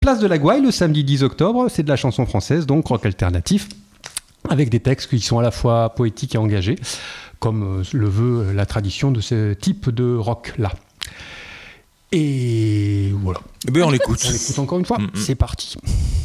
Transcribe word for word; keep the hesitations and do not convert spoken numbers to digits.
Place de la Gouaille, le samedi dix octobre, c'est de la chanson française, donc rock alternatif, avec des textes qui sont à la fois poétiques et engagés, comme le veut la tradition de ce type de rock-là. Et voilà. Eh bien, on l'écoute. On l'écoute encore une fois. Mm-hmm. C'est parti.